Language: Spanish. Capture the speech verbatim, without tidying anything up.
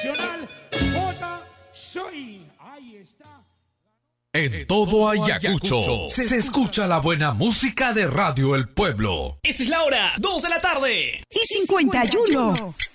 Nacional, J. Soy. Ahí está. En todo Ayacucho se, se escucha la buena música de Radio El Pueblo. Esta es la hora, dos de la tarde. Y cincuenta y uno.